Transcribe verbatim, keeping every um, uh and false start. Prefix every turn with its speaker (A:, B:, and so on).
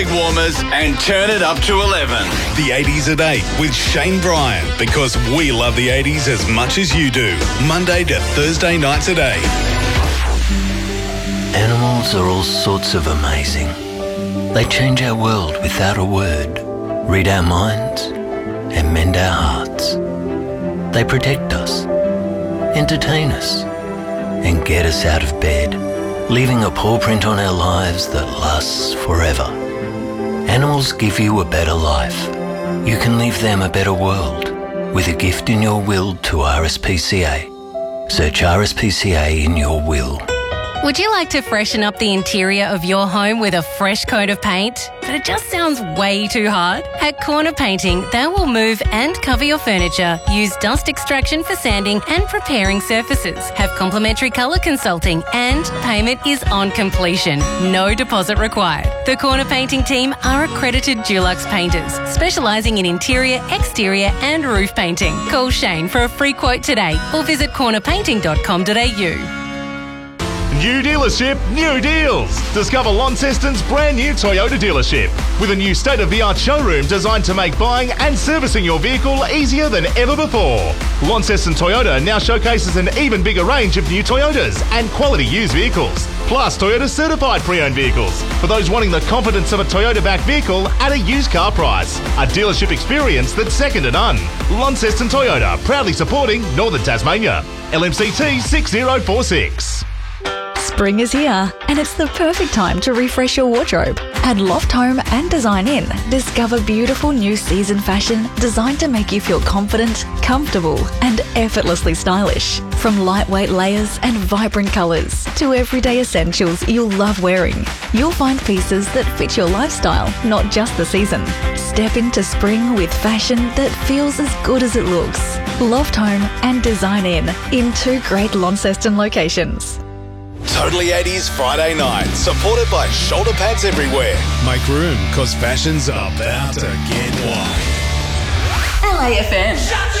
A: Warmers and turn it up to eleven.
B: The eighties at eight with Shane Bryan, because we love the eighties as much as you do. Monday to Thursday nights at eight.
C: Animals are all sorts of amazing. They change our world without a word, read our minds, and mend our hearts. They protect us, entertain us, and get us out of bed, leaving a paw print on our lives that lasts forever. Animals give you a better life. You can leave them a better world with a gift in your will to R S P C A. Search R S P C A in your will.
D: Would you like to freshen up the interior of your home with a fresh coat of paint? But it just sounds way too hard? At Corner Painting, they will move and cover your furniture, use dust extraction for sanding and preparing surfaces, have complimentary colour consulting, and payment is on completion. No deposit required. The Corner Painting team are accredited Dulux painters, specialising in interior, exterior and roof painting. Call Shane for a free quote today or visit corner painting dot com dot a u.
E: New dealership, new deals. Discover Launceston's brand new Toyota dealership with a new state-of-the-art showroom designed to make buying and servicing your vehicle easier than ever before. Launceston Toyota now showcases an even bigger range of new Toyotas and quality used vehicles, plus Toyota certified pre-owned vehicles for those wanting the confidence of a Toyota-backed vehicle at a used car price. A dealership experience that's second to none. Launceston Toyota, proudly supporting Northern Tasmania. L M C T six zero four six.
F: Spring is here, and it's the perfect time to refresh your wardrobe. At Loft Home and Design Inn, discover beautiful new season fashion designed to make you feel confident, comfortable, and effortlessly stylish. From lightweight layers and vibrant colours to everyday essentials you'll love wearing, you'll find pieces that fit your lifestyle, not just the season. Step into spring with fashion that feels as good as it looks. Loft Home and Design Inn in two great Launceston locations.
B: Totally eighties Friday night, supported by Shoulder Pads Everywhere. Make room, cause fashion's about to get wide.
G: L A F M.